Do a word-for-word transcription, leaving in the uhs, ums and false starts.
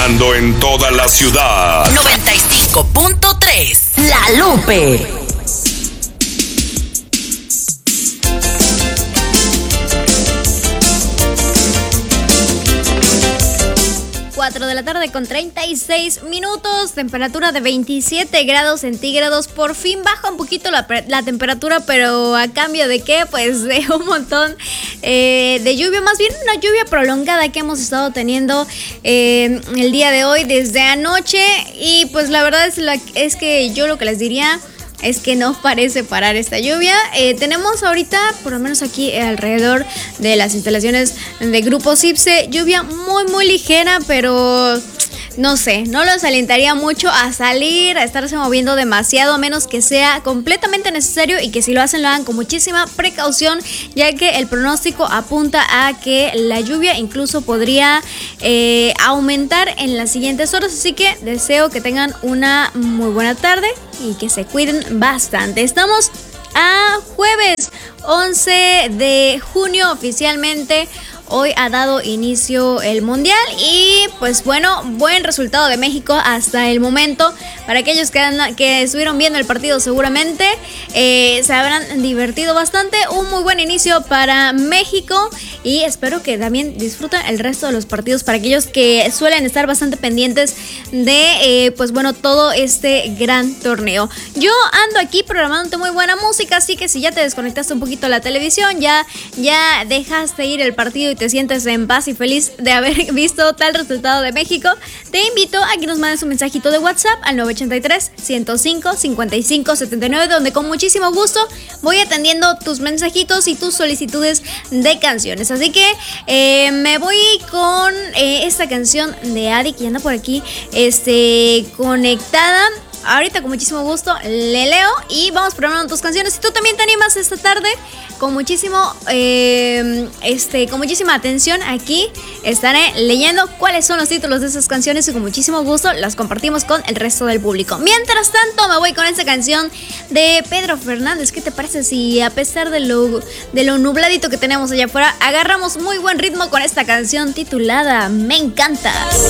sonando en toda la ciudad. noventa y cinco punto tres La Lupe. cuatro de la tarde con treinta y seis minutos, temperatura de veintisiete grados centígrados. Por fin baja un poquito la, la temperatura, pero a cambio de qué, pues de un montón eh, de lluvia, más bien una lluvia prolongada que hemos estado teniendo eh, el día de hoy desde anoche. Y pues la verdad es, la, es que yo lo que les diría es que no parece parar esta lluvia. Eh, tenemos ahorita, por lo menos aquí alrededor de las instalaciones de Grupo Cipse, lluvia muy muy ligera, pero no sé, no los alentaría mucho a salir, a estarse moviendo demasiado, a menos que sea completamente necesario, y que si lo hacen lo hagan con muchísima precaución, ya que el pronóstico apunta a que la lluvia incluso podría eh, aumentar en las siguientes horas. Así que deseo que tengan una muy buena tarde y que se cuiden bastante. Estamos a jueves once de junio oficialmente. Hoy ha dado inicio el Mundial y pues bueno, buen resultado de México hasta el momento. Para aquellos que, han, que estuvieron viendo el partido seguramente eh, se habrán divertido bastante. Un muy buen inicio para México y espero que también disfruten el resto de los partidos, para aquellos que suelen estar bastante pendientes de eh, pues bueno, todo este gran torneo. Yo ando aquí programándote muy buena música, así que si ya te desconectaste un poquito la televisión, ya, ya dejaste ir el partido y te sientes en paz y feliz de haber visto tal resultado de México, te invito a que nos mandes un mensajito de WhatsApp al nueve ocho tres, ciento cinco, cincuenta y cinco setenta y nueve, donde con muchísimo gusto voy atendiendo tus mensajitos y tus solicitudes de canciones. Así que eh, me voy con eh, esta canción de Adi, que anda por aquí este, conectada. Ahorita con muchísimo gusto le leo y vamos programando tus canciones. Si tú también te animas esta tarde, con muchísimo eh, este, con muchísima atención, aquí estaré leyendo cuáles son los títulos de esas canciones y con muchísimo gusto las compartimos con el resto del público. Mientras tanto, me voy con esta canción de Pedro Fernández. ¿Qué te parece si, a pesar de lo, de lo nubladito que tenemos allá afuera, agarramos muy buen ritmo con esta canción titulada Me Encantas?